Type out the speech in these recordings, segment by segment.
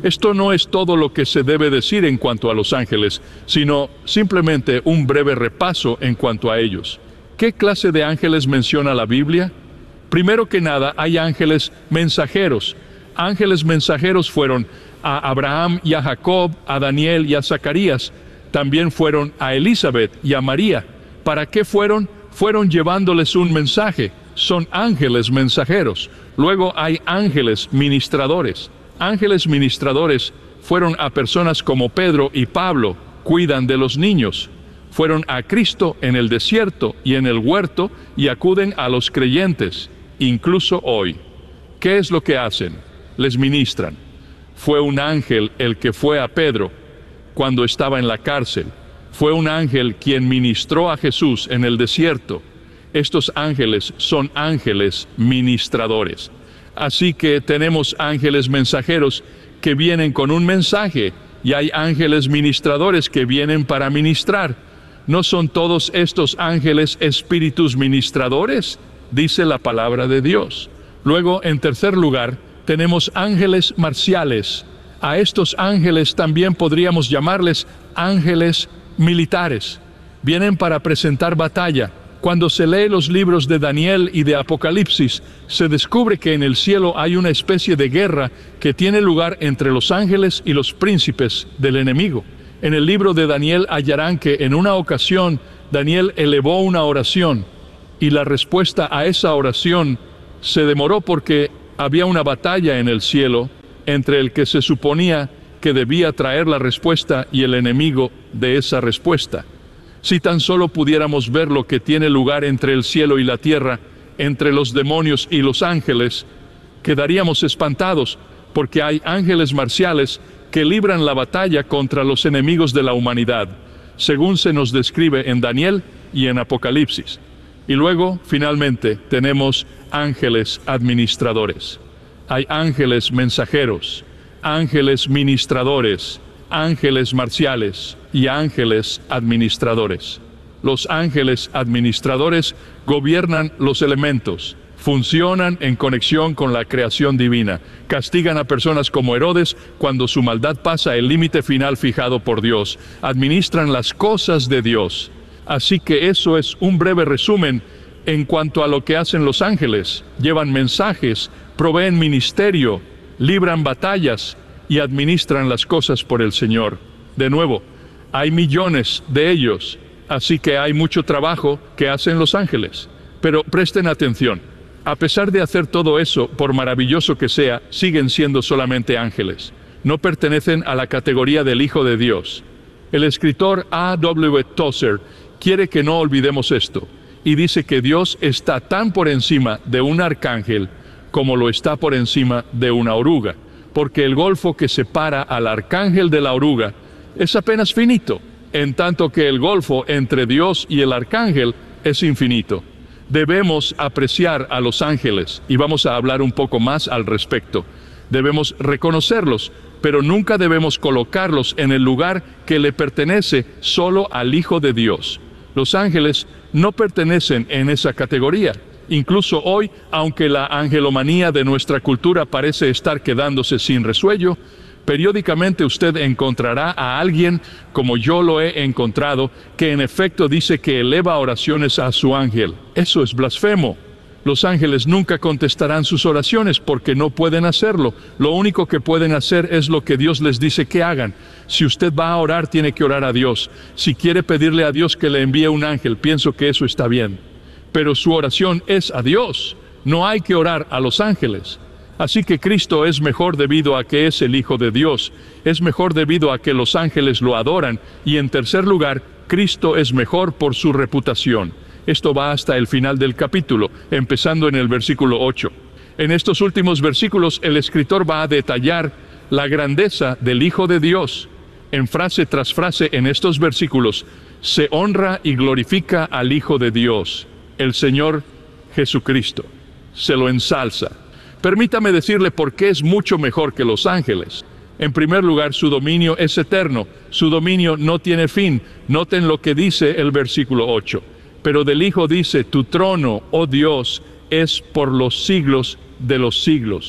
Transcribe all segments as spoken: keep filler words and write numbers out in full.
Esto no es todo lo que se debe decir en cuanto a los ángeles, sino simplemente un breve repaso en cuanto a ellos. ¿Qué clase de ángeles menciona la Biblia? Primero que nada, hay ángeles mensajeros. Ángeles mensajeros fueron a Abraham y a Jacob, a Daniel y a Zacarías. También fueron a Elizabeth y a María. ¿Para qué fueron? Fueron llevándoles un mensaje. Son ángeles mensajeros. Luego hay ángeles ministradores. Ángeles ministradores fueron a personas como Pedro y Pablo, cuidan de los niños. Fueron a Cristo en el desierto y en el huerto y acuden a los creyentes, incluso hoy. ¿Qué es lo que hacen? Les ministran. Fue un ángel el que fue a Pedro cuando estaba en la cárcel. Fue un ángel quien ministró a Jesús en el desierto. Estos ángeles son ángeles ministradores. Así que tenemos ángeles mensajeros que vienen con un mensaje y hay ángeles ministradores que vienen para ministrar. ¿No son todos estos ángeles espíritus ministradores? Dice la palabra de Dios. Luego, en tercer lugar, tenemos ángeles marciales. A estos ángeles también podríamos llamarles ángeles militares. Vienen para presentar batalla. Cuando se lee los libros de Daniel y de Apocalipsis, se descubre que en el cielo hay una especie de guerra que tiene lugar entre los ángeles y los príncipes del enemigo. En el libro de Daniel hallarán que en una ocasión Daniel elevó una oración y la respuesta a esa oración se demoró porque había una batalla en el cielo entre el que se suponía que debía traer la respuesta y el enemigo de esa respuesta. Si tan solo pudiéramos ver lo que tiene lugar entre el cielo y la tierra, entre los demonios y los ángeles, quedaríamos espantados, porque hay ángeles marciales que libran la batalla contra los enemigos de la humanidad, según se nos describe en Daniel y en Apocalipsis. Y luego, finalmente, tenemos ángeles administradores. Hay ángeles mensajeros, ángeles ministradores, ángeles marciales y ángeles administradores. Los ángeles administradores gobiernan los elementos, funcionan en conexión con la creación divina, castigan a personas como Herodes cuando su maldad pasa el límite final fijado por Dios, administran las cosas de Dios. Así que eso es un breve resumen en cuanto a lo que hacen los ángeles. Llevan mensajes, proveen ministerio, libran batallas y administran las cosas por el Señor. De nuevo, hay millones de ellos, así que hay mucho trabajo que hacen los ángeles. Pero presten atención, a pesar de hacer todo eso, por maravilloso que sea, siguen siendo solamente ángeles. No pertenecen a la categoría del Hijo de Dios. El escritor A W Tozer quiere que no olvidemos esto, y dice que Dios está tan por encima de un arcángel como lo está por encima de una oruga, porque el golfo que separa al arcángel de la oruga es apenas finito, en tanto que el golfo entre Dios y el arcángel es infinito. Debemos apreciar a los ángeles, y vamos a hablar un poco más al respecto. Debemos reconocerlos, pero nunca debemos colocarlos en el lugar que le pertenece solo al Hijo de Dios. Los ángeles no pertenecen en esa categoría. Incluso hoy, aunque la angelomanía de nuestra cultura parece estar quedándose sin resuello, periódicamente usted encontrará a alguien, como yo lo he encontrado, que en efecto dice que eleva oraciones a su ángel. Eso es blasfemo. Los ángeles nunca contestarán sus oraciones porque no pueden hacerlo. Lo único que pueden hacer es lo que Dios les dice que hagan. Si usted va a orar, tiene que orar a Dios. Si quiere pedirle a Dios que le envíe un ángel, pienso que eso está bien. Pero su oración es a Dios. No hay que orar a los ángeles. Así que Cristo es mejor debido a que es el Hijo de Dios. Es mejor debido a que los ángeles lo adoran. Y en tercer lugar, Cristo es mejor por su reputación. Esto va hasta el final del capítulo, empezando en el versículo ocho. En estos últimos versículos, el escritor va a detallar la grandeza del Hijo de Dios. En frase tras frase en estos versículos, se honra y glorifica al Hijo de Dios, el Señor Jesucristo. Se lo ensalza. Permítame decirle por qué es mucho mejor que los ángeles. En primer lugar, su dominio es eterno. Su dominio no tiene fin. Noten lo que dice el versículo ocho. Pero del Hijo dice, tu trono, oh Dios, es por los siglos de los siglos.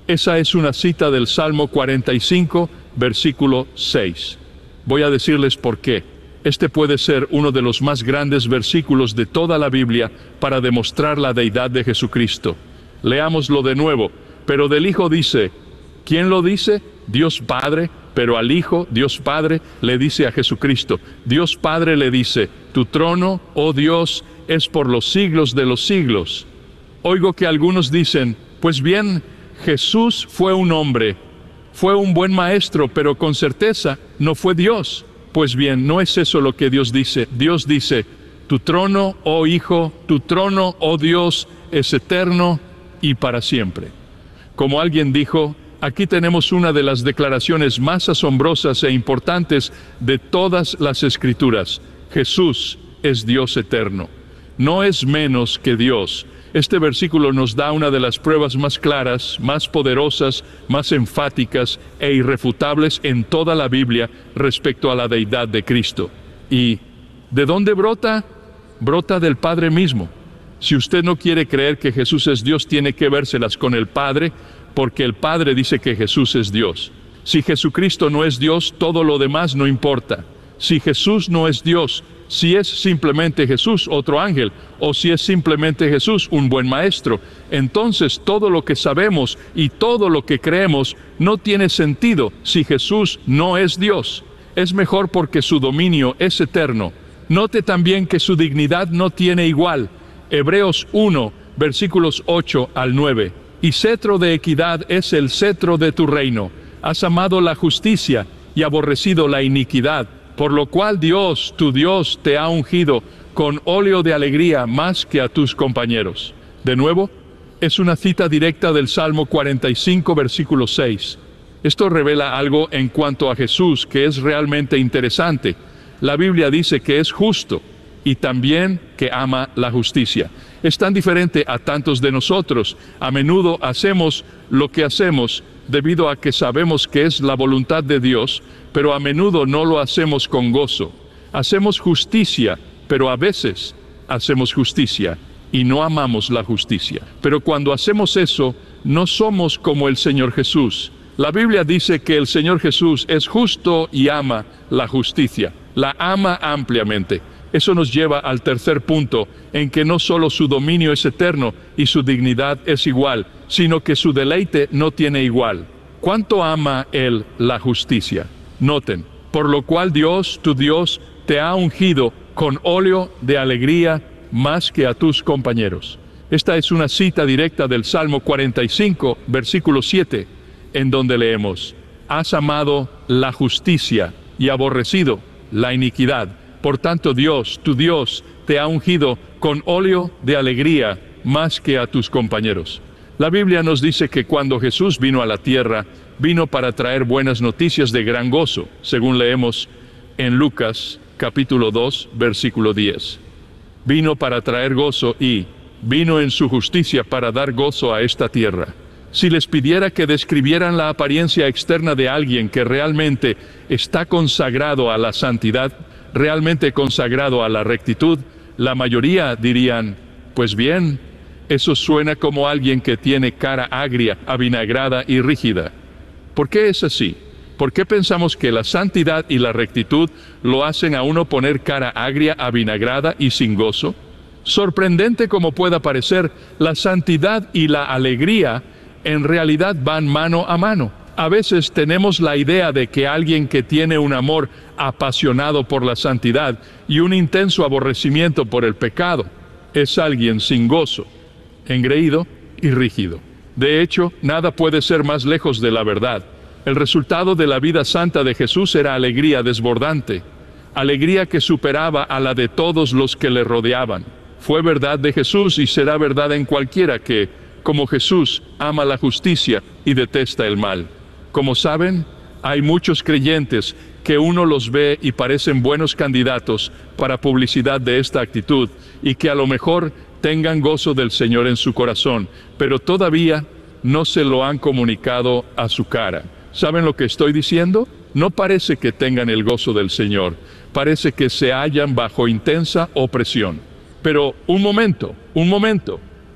Esa es una cita del Salmo cuarenta y cinco, versículo seis. Voy a decirles por qué. Este puede ser uno de los más grandes versículos de toda la Biblia para demostrar la deidad de Jesucristo. Leámoslo de nuevo. Pero del Hijo dice, ¿quién lo dice? Dios Padre. Pero al Hijo, Dios Padre, le dice a Jesucristo. Dios Padre le dice, tu trono, oh Dios, es por los siglos de los siglos. Oigo que algunos dicen, pues bien, Jesús fue un hombre, fue un buen maestro, pero con certeza no fue Dios. Pues bien, no es eso lo que Dios dice. Dios dice, tu trono, oh Hijo, tu trono, oh Dios, es eterno y para siempre. Como alguien dijo, aquí tenemos una de las declaraciones más asombrosas e importantes de todas las Escrituras. Jesús es Dios eterno. No es menos que Dios. Este versículo nos da una de las pruebas más claras, más poderosas, más enfáticas e irrefutables en toda la Biblia respecto a la deidad de Cristo. ¿Y de dónde brota? Brota del Padre mismo. Si usted no quiere creer que Jesús es Dios, tiene que vérselas con el Padre, porque el Padre dice que Jesús es Dios. Si Jesucristo no es Dios, todo lo demás no importa. Si Jesús no es Dios, si es simplemente Jesús otro ángel, o si es simplemente Jesús un buen maestro, entonces todo lo que sabemos y todo lo que creemos no tiene sentido si Jesús no es Dios. Es mejor porque su dominio es eterno. Note también que su dignidad no tiene igual. Hebreos uno, versículos ocho al nueve. Y cetro de equidad es el cetro de tu reino. Has amado la justicia y aborrecido la iniquidad, por lo cual Dios, tu Dios, te ha ungido con óleo de alegría más que a tus compañeros. De nuevo, es una cita directa del Salmo cuarenta y cinco, versículo seis. Esto revela algo en cuanto a Jesús que es realmente interesante. La Biblia dice que es justo y también que ama la justicia. Es tan diferente a tantos de nosotros. A menudo hacemos lo que hacemos debido a que sabemos que es la voluntad de Dios, pero a menudo no lo hacemos con gozo. Hacemos justicia, pero a veces hacemos justicia y no amamos la justicia. Pero cuando hacemos eso, no somos como el Señor Jesús. La Biblia dice que el Señor Jesús es justo y ama la justicia. La ama ampliamente. Eso nos lleva al tercer punto, en que no solo su dominio es eterno y su dignidad es igual, sino que su deleite no tiene igual. ¿Cuánto ama Él la justicia? Noten, por lo cual Dios, tu Dios, te ha ungido con óleo de alegría más que a tus compañeros. Esta es una cita directa del Salmo cuarenta y cinco, versículo siete, en donde leemos, has amado la justicia y aborrecido la iniquidad. Por tanto, Dios, tu Dios, te ha ungido con óleo de alegría más que a tus compañeros. La Biblia nos dice que cuando Jesús vino a la tierra, vino para traer buenas noticias de gran gozo, según leemos en Lucas capítulo dos, versículo diez. Vino para traer gozo y vino en su justicia para dar gozo a esta tierra. Si les pidiera que describieran la apariencia externa de alguien que realmente está consagrado a la santidad, realmente consagrado a la rectitud, la mayoría dirían, pues bien, eso suena como alguien que tiene cara agria, avinagrada y rígida. ¿Por qué es así? ¿Por qué pensamos que la santidad y la rectitud lo hacen a uno poner cara agria, avinagrada y sin gozo? Sorprendente como pueda parecer, la santidad y la alegría en realidad van mano a mano. A veces tenemos la idea de que alguien que tiene un amor apasionado por la santidad y un intenso aborrecimiento por el pecado es alguien sin gozo, engreído y rígido. De hecho, nada puede ser más lejos de la verdad. El resultado de la vida santa de Jesús era alegría desbordante, alegría que superaba a la de todos los que le rodeaban. Fue verdad de Jesús y será verdad en cualquiera que, como Jesús, ama la justicia y detesta el mal. Como saben, hay muchos creyentes que uno los ve y parecen buenos candidatos para publicidad de esta actitud y que a lo mejor tengan gozo del Señor en su corazón, pero todavía no se lo han comunicado a su cara. ¿Saben lo que estoy diciendo? No parece que tengan el gozo del Señor, parece que se hallan bajo intensa opresión. Pero un momento, un momento,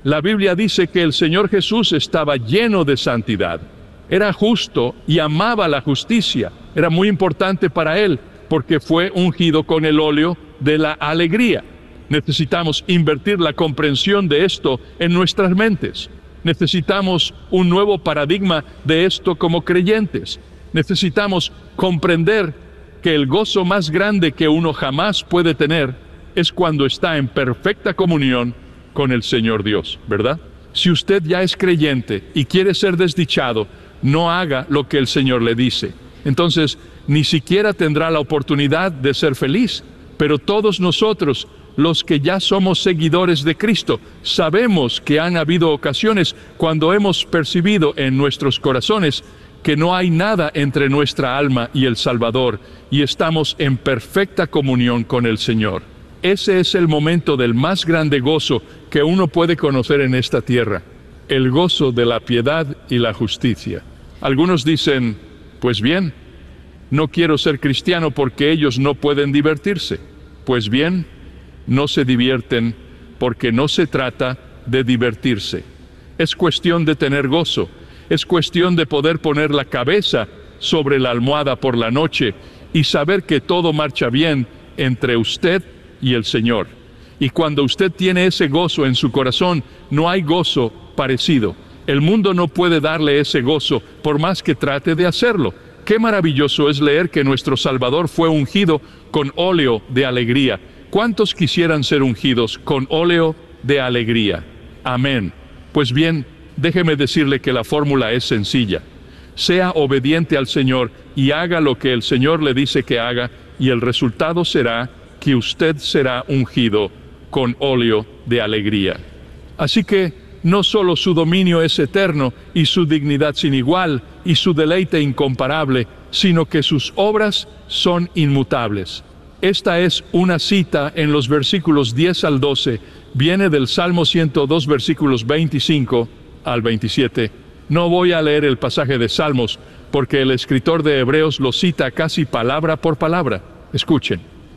La Biblia dice que el Señor Jesús estaba lleno de santidad. Era justo y amaba la justicia. Era muy importante para él porque fue ungido con el óleo de la alegría. Necesitamos invertir la comprensión de esto en nuestras mentes. Necesitamos un nuevo paradigma de esto como creyentes. Necesitamos comprender que el gozo más grande que uno jamás puede tener es cuando está en perfecta comunión con el Señor Dios, ¿verdad? Si usted ya es creyente y quiere ser desdichado, no haga lo que el Señor le dice. Entonces, ni siquiera tendrá la oportunidad de ser feliz. Pero todos nosotros, los que ya somos seguidores de Cristo, sabemos que han habido ocasiones cuando hemos percibido en nuestros corazones que no hay nada entre nuestra alma y el Salvador, y estamos en perfecta comunión con el Señor. Ese es el momento del más grande gozo que uno puede conocer en esta tierra, el gozo de la piedad y la justicia. Algunos dicen, pues bien, no quiero ser cristiano porque ellos no pueden divertirse. Pues bien, no se divierten porque no se trata de divertirse. Es cuestión de tener gozo, es cuestión de poder poner la cabeza sobre la almohada por la noche y saber que todo marcha bien entre usted y el Señor. Y cuando usted tiene ese gozo en su corazón, no hay gozo parecido. El mundo no puede darle ese gozo por más que trate de hacerlo. Qué maravilloso es leer que nuestro Salvador fue ungido con óleo de alegría. ¿Cuántos quisieran ser ungidos con óleo de alegría? Amén. Pues bien, déjeme decirle que la fórmula es sencilla. Sea obediente al Señor y haga lo que el Señor le dice que haga, y el resultado será que usted será ungido con óleo de alegría. Así que no solo su dominio es eterno y su dignidad sin igual y su deleite incomparable, sino que sus obras son inmutables. Esta es una cita en los versículos diez al doce, viene del Salmo ciento dos, versículos veinticinco al veintisiete. No voy a leer el pasaje de Salmos, porque el escritor de Hebreos lo cita casi palabra por palabra. Escuchen.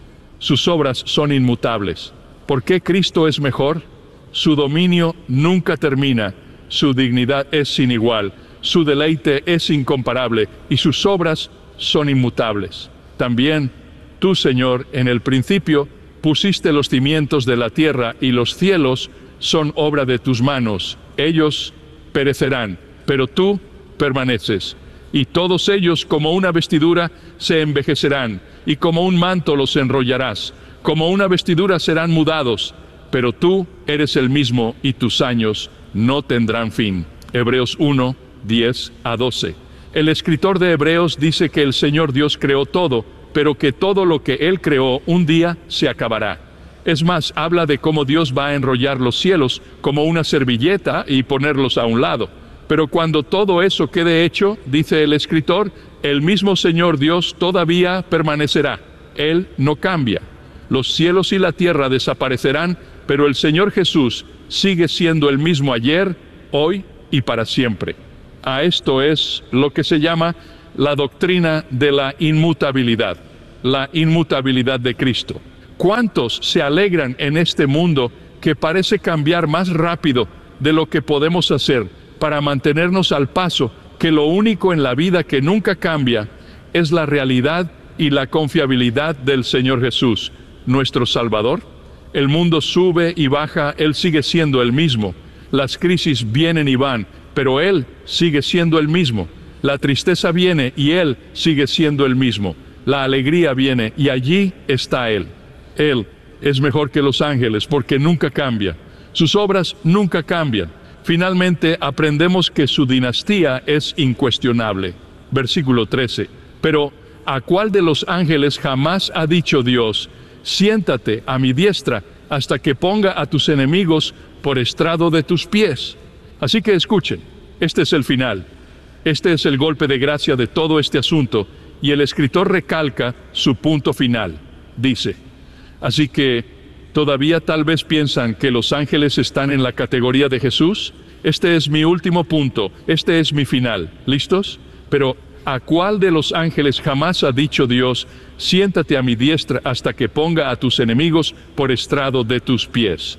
Sus obras son inmutables. ¿Por qué Cristo es mejor? Su dominio nunca termina, su dignidad es sin igual, su deleite es incomparable y sus obras son inmutables. También tú, Señor, en el principio pusiste los cimientos de la tierra y los cielos son obra de tus manos. Ellos perecerán, pero tú permaneces. Y todos ellos como una vestidura se envejecerán, y como un manto los enrollarás, como una vestidura serán mudados, pero tú eres el mismo y tus años no tendrán fin. Hebreos uno, diez a doce. El escritor de Hebreos dice que el Señor Dios creó todo, pero que todo lo que Él creó un día se acabará. Es más, habla de cómo Dios va a enrollar los cielos como una servilleta y ponerlos a un lado. Pero cuando todo eso quede hecho, dice el escritor, el mismo Señor Dios todavía permanecerá. Él no cambia. Los cielos y la tierra desaparecerán, pero el Señor Jesús sigue siendo el mismo ayer, hoy y para siempre. A esto es lo que se llama la doctrina de la inmutabilidad, la inmutabilidad de Cristo. ¿Cuántos se alegran en este mundo que parece cambiar más rápido de lo que podemos hacer para mantenernos al paso, que lo único en la vida que nunca cambia es la realidad y la confiabilidad del Señor Jesús, nuestro Salvador? El mundo sube y baja, Él sigue siendo el mismo. Las crisis vienen y van, pero Él sigue siendo el mismo. La tristeza viene y Él sigue siendo el mismo. La alegría viene y allí está Él. Él es mejor que los ángeles porque nunca cambia. Sus obras nunca cambian. Finalmente aprendemos que su dinastía es incuestionable. Versículo trece. Pero ¿a cuál de los ángeles jamás ha dicho Dios: siéntate a mi diestra hasta que ponga a tus enemigos por estrado de tus pies? Así que escuchen, este es el final. Este es el golpe de gracia de todo este asunto, y el escritor recalca su punto final. Dice, así que ¿todavía tal vez piensan que los ángeles están en la categoría de Jesús? Este es mi último punto, este es mi final. ¿Listos? Pero ¿a cuál de los ángeles jamás ha dicho Dios: siéntate a mi diestra hasta que ponga a tus enemigos por estrado de tus pies?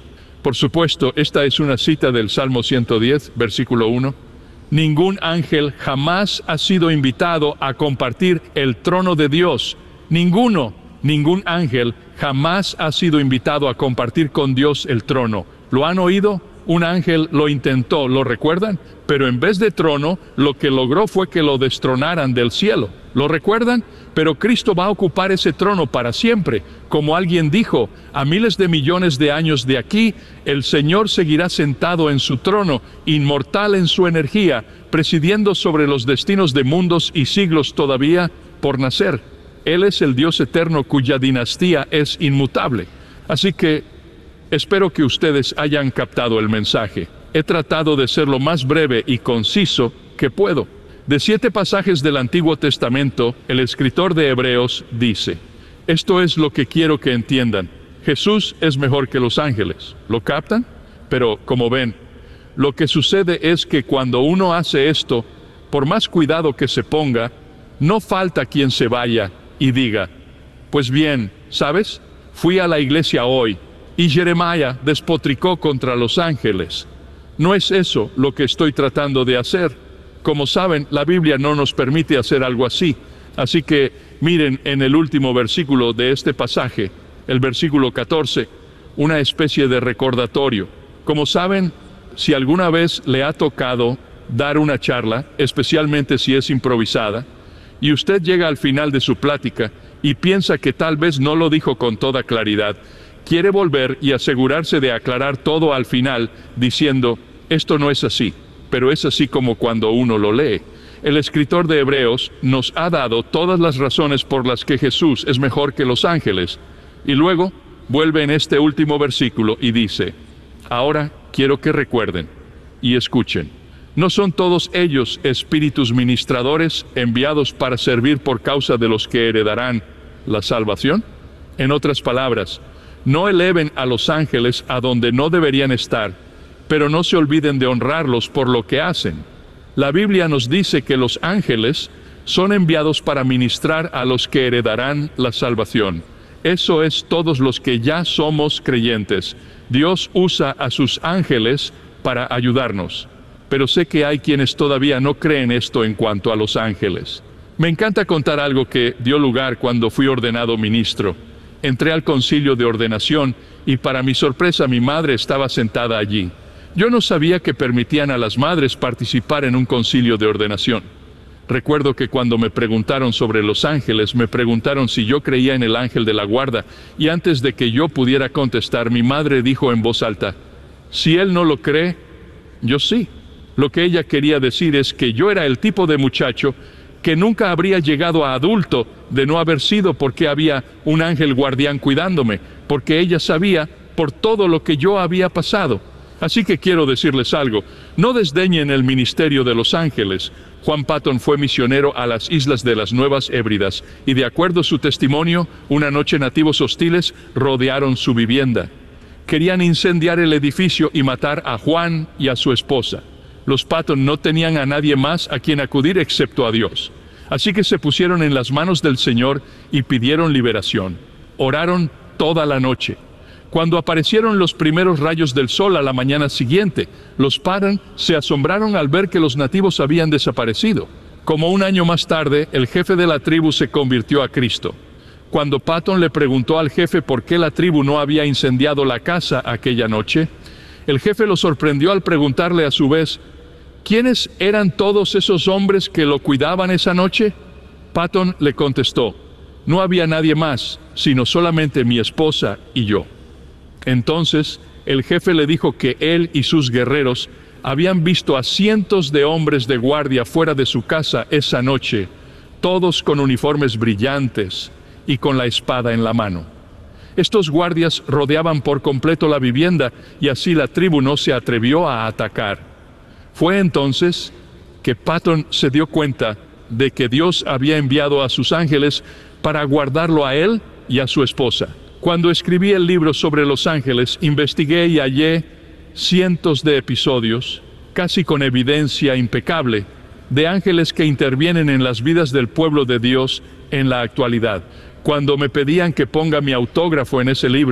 Por supuesto, esta es una cita del Salmo ciento diez, versículo uno. Ningún ángel jamás ha sido invitado a compartir el trono de Dios. Ninguno, ningún ángel jamás ha sido invitado a compartir con Dios el trono. ¿Lo han oído? Un ángel lo intentó, ¿lo recuerdan? Pero en vez de trono, lo que logró fue que lo destronaran del cielo. ¿Lo recuerdan? Pero Cristo va a ocupar ese trono para siempre. Como alguien dijo, a miles de millones de años de aquí, el Señor seguirá sentado en su trono, inmortal en su energía, presidiendo sobre los destinos de mundos y siglos todavía por nacer. Él es el Dios eterno cuya dinastía es inmutable. Así que espero que ustedes hayan captado el mensaje. He tratado de ser lo más breve y conciso que puedo. De siete pasajes del Antiguo Testamento, el escritor de Hebreos dice: esto es lo que quiero que entiendan. Jesús es mejor que los ángeles. ¿Lo captan? Pero, como ven, lo que sucede es que cuando uno hace esto, por más cuidado que se ponga, no falta quien se vaya y diga: pues bien, ¿sabes? Fui a la iglesia hoy y Jeremías despotricó contra los ángeles. No es eso lo que estoy tratando de hacer. Como saben, la Biblia no nos permite hacer algo así. Así que miren en el último versículo de este pasaje, el versículo catorce, una especie de recordatorio. Como saben, si alguna vez le ha tocado dar una charla, especialmente si es improvisada, y usted llega al final de su plática y piensa que tal vez no lo dijo con toda claridad, quiere volver y asegurarse de aclarar todo al final, diciendo: esto no es así, pero es así como cuando uno lo lee. El escritor de Hebreos nos ha dado todas las razones por las que Jesús es mejor que los ángeles. Y luego vuelve en este último versículo y dice: ahora quiero que recuerden y escuchen. ¿No son todos ellos espíritus ministradores enviados para servir por causa de los que heredarán la salvación? En otras palabras, no eleven a los ángeles a donde no deberían estar, pero no se olviden de honrarlos por lo que hacen. La Biblia nos dice que los ángeles son enviados para ministrar a los que heredarán la salvación. Eso es todos los que ya somos creyentes. Dios usa a sus ángeles para ayudarnos. Pero sé que hay quienes todavía no creen esto en cuanto a los ángeles. Me encanta contar algo que dio lugar cuando fui ordenado ministro. Entré al concilio de ordenación y para mi sorpresa mi madre estaba sentada allí. Yo no sabía que permitían a las madres participar en un concilio de ordenación. Recuerdo que cuando me preguntaron sobre los ángeles, me preguntaron si yo creía en el ángel de la guarda, y antes de que yo pudiera contestar, mi madre dijo en voz alta: si él no lo cree, yo sí. Lo que ella quería decir es que yo era el tipo de muchacho que nunca habría llegado a adulto de no haber sido porque había un ángel guardián cuidándome, porque ella sabía por todo lo que yo había pasado. Así que quiero decirles algo: no desdeñen el ministerio de los ángeles. Juan Patton fue misionero a las islas de las Nuevas Hébridas, y de acuerdo a su testimonio, una noche nativos hostiles rodearon su vivienda. Querían incendiar el edificio y matar a Juan y a su esposa. Los Patton no tenían a nadie más a quien acudir excepto a Dios. Así que se pusieron en las manos del Señor y pidieron liberación. Oraron toda la noche. Cuando aparecieron los primeros rayos del sol a la mañana siguiente, los Patton se asombraron al ver que los nativos habían desaparecido. Como un año más tarde, el jefe de la tribu se convirtió a Cristo. Cuando Patton le preguntó al jefe por qué la tribu no había incendiado la casa aquella noche, el jefe lo sorprendió al preguntarle a su vez: ¿quiénes eran todos esos hombres que lo cuidaban esa noche? Patton le contestó: no había nadie más, sino solamente mi esposa y yo. Entonces, el jefe le dijo que él y sus guerreros habían visto a cientos de hombres de guardia fuera de su casa esa noche, todos con uniformes brillantes y con la espada en la mano. Estos guardias rodeaban por completo la vivienda y así la tribu no se atrevió a atacar. Fue entonces que Patton se dio cuenta de que Dios había enviado a sus ángeles para guardarlo a él y a su esposa. Cuando escribí el libro sobre los ángeles, investigué y hallé cientos de episodios, casi con evidencia impecable, de ángeles que intervienen en las vidas del pueblo de Dios en la actualidad. Cuando me pedían que ponga mi autógrafo en ese libro,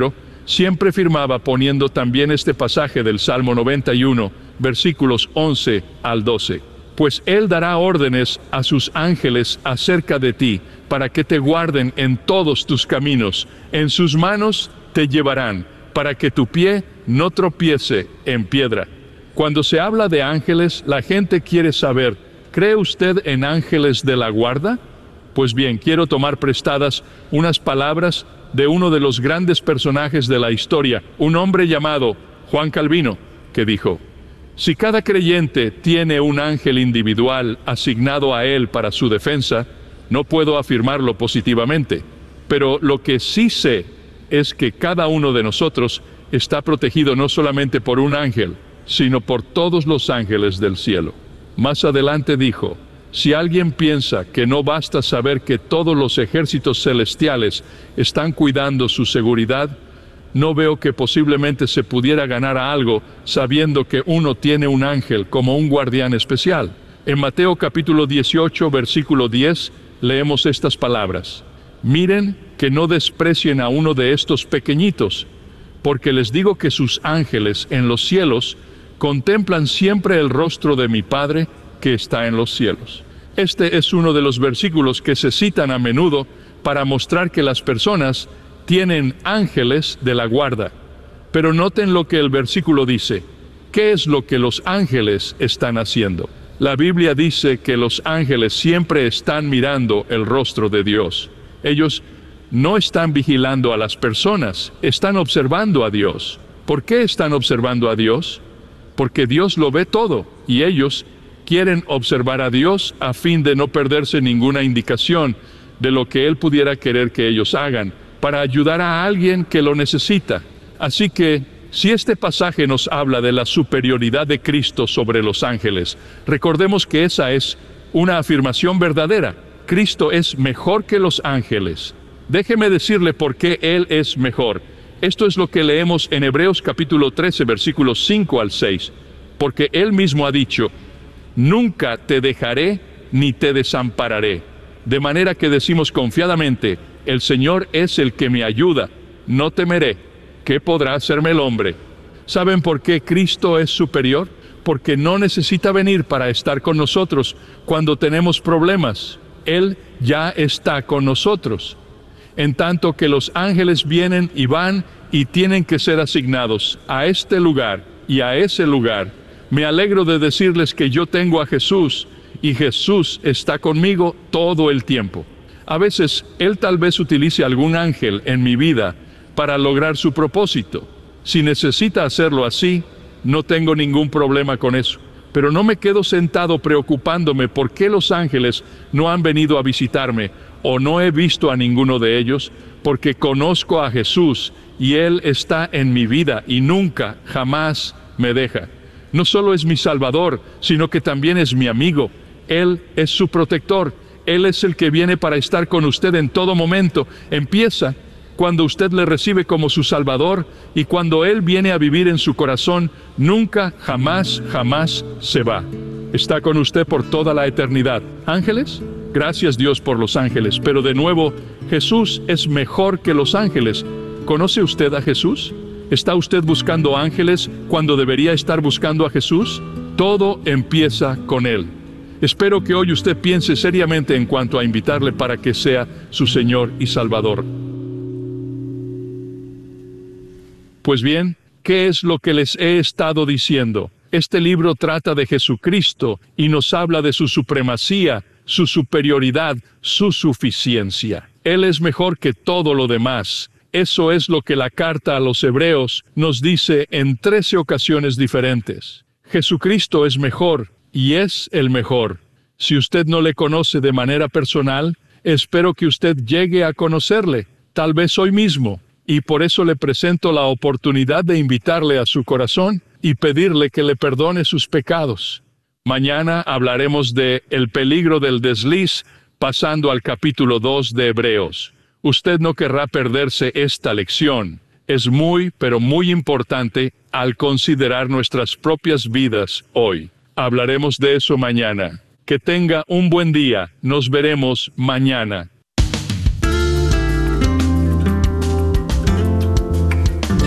siempre firmaba poniendo también este pasaje del Salmo noventa y uno, versículos once al doce. Pues Él dará órdenes a sus ángeles acerca de ti, para que te guarden en todos tus caminos. En sus manos te llevarán, para que tu pie no tropiece en piedra. Cuando se habla de ángeles, la gente quiere saber, ¿cree usted en ángeles de la guarda? Pues bien, quiero tomar prestadas unas palabras de uno de los grandes personajes de la historia, un hombre llamado Juan Calvino, que dijo: si cada creyente tiene un ángel individual asignado a él para su defensa, no puedo afirmarlo positivamente, pero lo que sí sé es que cada uno de nosotros está protegido no solamente por un ángel, sino por todos los ángeles del cielo. Más adelante dijo: si alguien piensa que no basta saber que todos los ejércitos celestiales están cuidando su seguridad, no veo que posiblemente se pudiera ganar algo sabiendo que uno tiene un ángel como un guardián especial. En Mateo capítulo dieciocho, versículo diez, leemos estas palabras: miren que no desprecien a uno de estos pequeñitos, porque les digo que sus ángeles en los cielos contemplan siempre el rostro de mi Padre que está en los cielos. Este es uno de los versículos que se citan a menudo para mostrar que las personas tienen ángeles de la guarda. Pero noten lo que el versículo dice. ¿Qué es lo que los ángeles están haciendo? La Biblia dice que los ángeles siempre están mirando el rostro de Dios. Ellos no están vigilando a las personas, están observando a Dios. ¿Por qué están observando a Dios? Porque Dios lo ve todo, y ellos quieren observar a Dios a fin de no perderse ninguna indicación de lo que Él pudiera querer que ellos hagan, para ayudar a alguien que lo necesita. Así que, si este pasaje nos habla de la superioridad de Cristo sobre los ángeles, recordemos que esa es una afirmación verdadera. Cristo es mejor que los ángeles. Déjeme decirle por qué Él es mejor. Esto es lo que leemos en Hebreos capítulo trece, versículos cinco al seis. Porque Él mismo ha dicho: nunca te dejaré ni te desampararé. De manera que decimos confiadamente: el Señor es el que me ayuda, no temeré. ¿Qué podrá hacerme el hombre? ¿Saben por qué Cristo es superior? Porque no necesita venir para estar con nosotros cuando tenemos problemas. Él ya está con nosotros. En tanto que los ángeles vienen y van y tienen que ser asignados a este lugar y a ese lugar, me alegro de decirles que yo tengo a Jesús y Jesús está conmigo todo el tiempo. A veces, Él tal vez utilice algún ángel en mi vida para lograr su propósito. Si necesita hacerlo así, no tengo ningún problema con eso. Pero no me quedo sentado preocupándome por qué los ángeles no han venido a visitarme o no he visto a ninguno de ellos, porque conozco a Jesús y Él está en mi vida y nunca, jamás me deja. No solo es mi Salvador, sino que también es mi amigo. Él es su protector. Él es el que viene para estar con usted en todo momento. Empieza cuando usted le recibe como su Salvador, y cuando Él viene a vivir en su corazón, nunca, jamás, jamás se va. Está con usted por toda la eternidad. ¿Ángeles? Gracias Dios por los ángeles, pero de nuevo, Jesús es mejor que los ángeles. ¿Conoce usted a Jesús? ¿Está usted buscando ángeles cuando debería estar buscando a Jesús? Todo empieza con Él. Espero que hoy usted piense seriamente en cuanto a invitarle para que sea su Señor y Salvador. Pues bien, ¿qué es lo que les he estado diciendo? Este libro trata de Jesucristo y nos habla de su supremacía, su superioridad, su suficiencia. Él es mejor que todo lo demás. Eso es lo que la carta a los Hebreos nos dice en trece ocasiones diferentes. Jesucristo es mejor y es el mejor. Si usted no le conoce de manera personal, espero que usted llegue a conocerle, tal vez hoy mismo. Y por eso le presento la oportunidad de invitarle a su corazón y pedirle que le perdone sus pecados. Mañana hablaremos de el peligro del desliz, pasando al capítulo dos de Hebreos. Usted no querrá perderse esta lección. Es muy, pero muy importante al considerar nuestras propias vidas hoy. Hablaremos de eso mañana. Que tenga un buen día. Nos veremos mañana.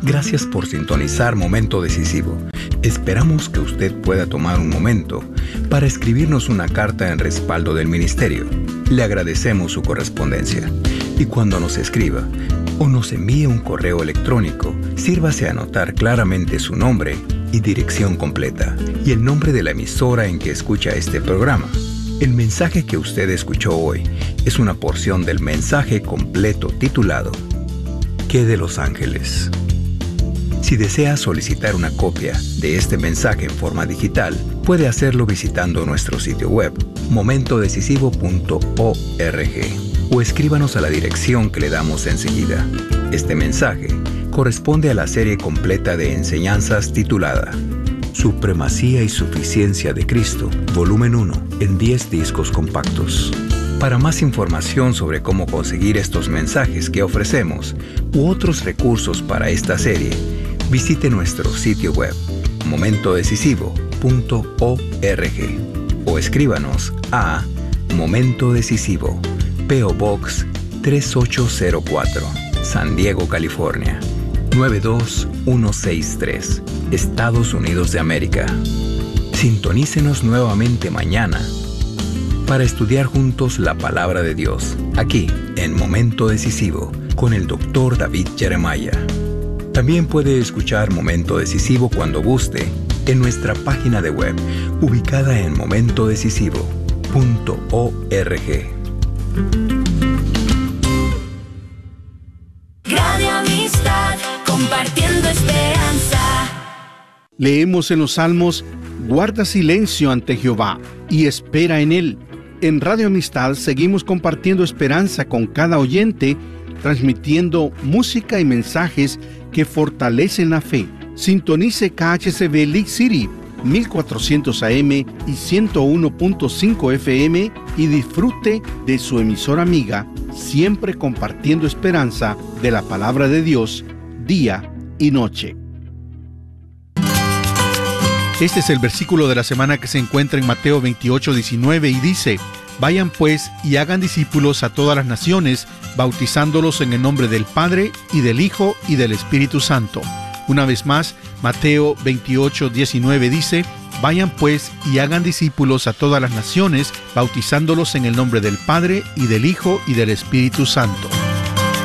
Gracias por sintonizar Momento Decisivo. Esperamos que usted pueda tomar un momento para escribirnos una carta en respaldo del ministerio. Le agradecemos su correspondencia. Y cuando nos escriba o nos envíe un correo electrónico, sírvase a anotar claramente su nombre y dirección completa y el nombre de la emisora en que escucha este programa. El mensaje que usted escuchó hoy es una porción del mensaje completo titulado ¿Qué de los ángeles? Si desea solicitar una copia de este mensaje en forma digital, puede hacerlo visitando nuestro sitio web, momento decisivo punto org, o escríbanos a la dirección que le damos enseguida. Este mensaje corresponde a la serie completa de enseñanzas titulada Supremacía y Suficiencia de Cristo, volumen uno, en diez discos compactos. Para más información sobre cómo conseguir estos mensajes que ofrecemos u otros recursos para esta serie, visite nuestro sitio web, momento decisivo punto org, o escríbanos a Momento Decisivo, P O Box tres ocho cero cuatro, San Diego, California, nueve dos uno seis tres, Estados Unidos de América. Sintonícenos nuevamente mañana para estudiar juntos la Palabra de Dios, aquí en Momento Decisivo, con el doctor David Jeremiah. También puede escuchar Momento Decisivo cuando guste en nuestra página de web, ubicada en momento decisivo punto org. Radio Amistad, compartiendo esperanza. Leemos en los Salmos: guarda silencio ante Jehová y espera en Él. En Radio Amistad seguimos compartiendo esperanza con cada oyente, transmitiendo música y mensajes que fortalecen la fe. Sintonice K H C B League City, mil cuatrocientos A M y ciento uno punto cinco F M y disfrute de su emisora amiga, siempre compartiendo esperanza de la palabra de Dios, día y noche. Este es el versículo de la semana que se encuentra en Mateo veintiocho, diecinueve y dice: vayan pues y hagan discípulos a todas las naciones, bautizándolos en el nombre del Padre y del Hijo y del Espíritu Santo. Una vez más, Mateo veintiocho, diecinueve dice: vayan pues y hagan discípulos a todas las naciones, bautizándolos en el nombre del Padre y del Hijo y del Espíritu Santo.